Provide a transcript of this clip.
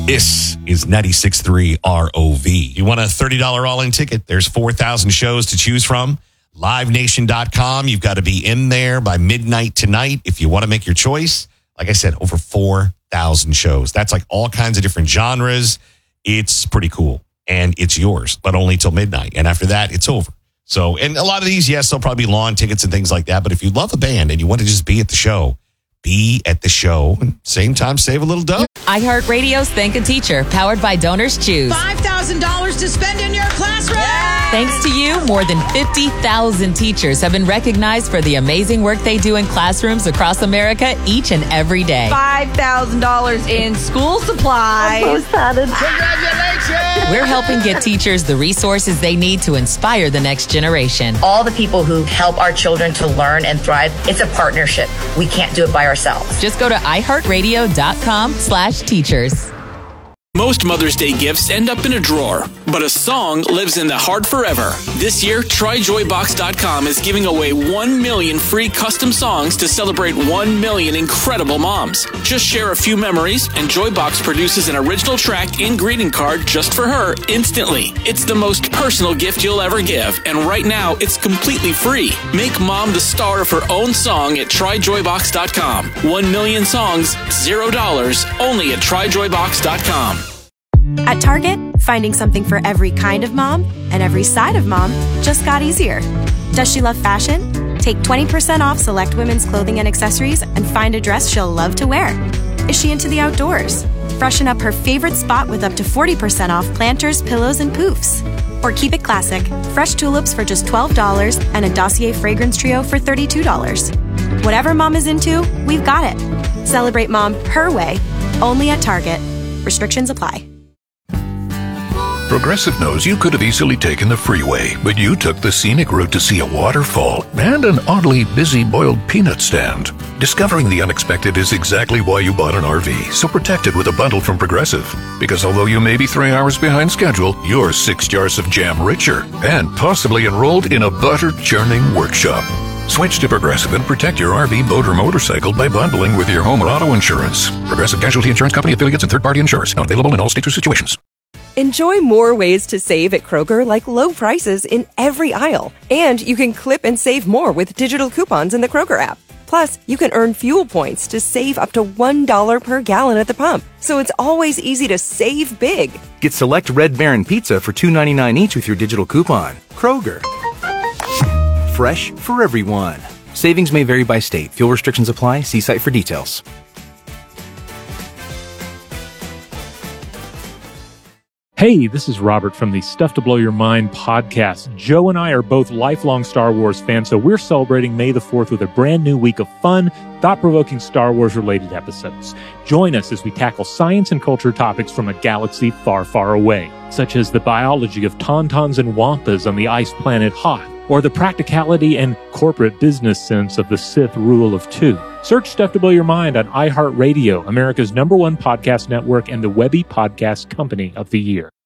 This is 96.3 ROV. You want a $30 all-in ticket? There's 4,000 shows to choose from. LiveNation.com. You've got to be in there by midnight tonight if you want to make your choice. Like I said, over 4,000 shows. That's like all kinds of different genres. It's pretty cool. And it's yours, but only till midnight. And after that, it's over. So, and a lot of these, yes, they'll probably be lawn tickets and things like that. But if you love a band and you want to just be at the show, be at the show and same time save a little dough. iHeartRadio's Thank a Teacher, powered by Donors Choose. $5,000 to spend in your classroom. Thanks to you, more than 50,000 teachers have been recognized for the amazing work they do in classrooms across America each and every day. $5,000 in school supplies. I'm so excited. Congratulations! We're helping get teachers the resources they need to inspire the next generation. All the people who help our children to learn and thrive, it's a partnership. We can't do it by ourselves. Just go to iHeartRadio.com/teachers. Most Mother's Day gifts end up in a drawer, but a song lives in the heart forever. This year, TryJoyBox.com is giving away 1 million free custom songs to celebrate 1 million incredible moms. Just share a few memories, and Joybox produces an original track and greeting card just for her instantly. It's the most personal gift you'll ever give, and right now, it's completely free. Make mom the star of her own song at TryJoyBox.com. 1 million songs, $0, only at TryJoyBox.com. At Target, finding something for every kind of mom and every side of mom just got easier. Does she love fashion? Take 20% off select women's clothing and accessories and find a dress she'll love to wear. Is she into the outdoors? Freshen up her favorite spot with up to 40% off planters, pillows, and poofs. Or keep it classic, fresh tulips for just $12 and a Dossier fragrance trio for $32. Whatever mom is into, we've got it. Celebrate mom her way, only at Target. Restrictions apply. Progressive knows you could have easily taken the freeway, but you took the scenic route to see a waterfall and an oddly busy boiled peanut stand. Discovering the unexpected is exactly why you bought an RV, so protect it with a bundle from Progressive. Because although you may be 3 hours behind schedule, you're 6 jars of jam richer and possibly enrolled in a butter churning workshop. Switch to Progressive and protect your RV, boat, or motorcycle by bundling with your home or auto insurance. Progressive Casualty Insurance Company affiliates and third-party insurers. Not available in all states or situations. Enjoy more ways to save at Kroger, like low prices in every aisle. And you can clip and save more with digital coupons in the Kroger app. Plus, you can earn fuel points to save up to $1 per gallon at the pump. So it's always easy to save big. Get select Red Baron pizza for $2.99 each with your digital coupon. Kroger. Fresh for everyone. Savings may vary by state. Fuel restrictions apply. See site for details. Hey, this is Robert from the Stuff to Blow Your Mind podcast. Joe and I are both lifelong Star Wars fans, so we're celebrating May the 4th with a brand new week of fun, thought-provoking Star Wars-related episodes. Join us as we tackle science and culture topics from a galaxy far, far away, such as the biology of tauntauns and wampas on the ice planet Hoth, or the practicality and corporate business sense of the Sith rule of 2. Search Stuff to Blow Your Mind on iHeartRadio, America's #1 podcast network and the Webby Podcast Company of the Year.